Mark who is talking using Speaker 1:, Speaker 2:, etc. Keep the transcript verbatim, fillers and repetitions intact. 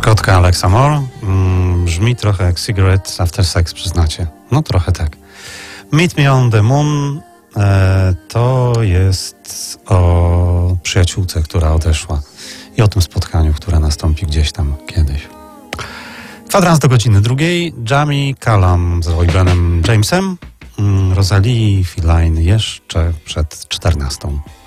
Speaker 1: Kokotka Alexa Moore. Mm, brzmi trochę jak Cigarettes After Sex, przyznacie. No trochę tak. Meet Me on the Moon e, to jest o przyjaciółce, która odeszła i o tym spotkaniu, które nastąpi gdzieś tam kiedyś. Kwadrans do godziny drugiej. Jamie Cullum z Roy Benem Jamesem. Mm, Rosalie Feline jeszcze przed czternastą.